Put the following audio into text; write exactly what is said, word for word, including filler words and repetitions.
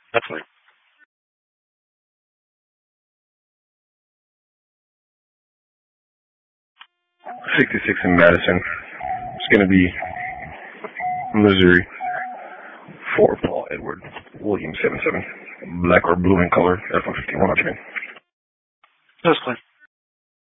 That's fine. sixty-six in Madison. It's going to be Missouri. For Paul Edward William seven seven. Black or blue in color. F one fifty-one. That's fine.